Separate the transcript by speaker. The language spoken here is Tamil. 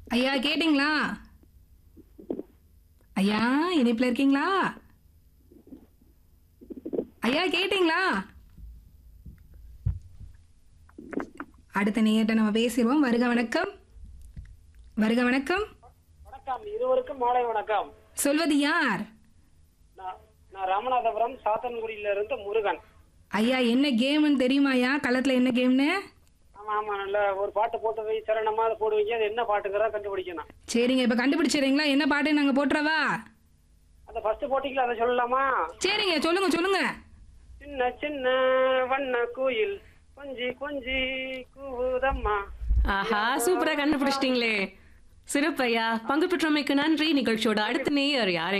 Speaker 1: ஐயா கேட்டிங்களா? ஐயா இணைப்பில் இருக்கீங்களா? ஐயா கேட்டிங்களா? அடுத்த நேயர்கிட்ட நம்ம பேசிடுவோம். வருக வணக்கம். வருக வணக்கம்.
Speaker 2: வணக்கம், இருவருக்கும் மாலை வணக்கம்.
Speaker 1: சொல்வது யார்?
Speaker 2: நான் ராமநாதபுரம் சாத்தன்குடியில இருந்து முருகன்.
Speaker 1: ஐயா என்ன கேம்னு தெரியுமாயா? களத்துல என்ன கேம்னு?
Speaker 2: ஆமா ஆமா, நல்ல ஒரு பாட்டு போட்டு போய் சரணமா அதை போடுவீங்க. அது என்ன பாட்டுங்கிறத கண்டுபிடிக்கணும்.
Speaker 1: சரிங்க, இப்ப கண்டுபிடிச்சிடுறீங்களா? என்ன பாட்டு நாங்க போட்டுறவா?
Speaker 2: அந்த ஃபர்ஸ்ட் போட்டிங்களா, அதை சொல்லலாமா?
Speaker 1: சரிங்க, சொல்லுங்க சொல்லுங்க.
Speaker 2: சின்ன சின்ன வண்ண கோயில் கொஞ்சி கொஞ்சி கூவுதம்மா.
Speaker 3: ஆஹா, சூப்பரா கண்டுபிடிச்சிட்டீங்களே. சிறப்பையா, பங்கு பெற்றமைக்கு நன்றி. நிகழ்ச்சியோட அடுத்த நேயர் யார்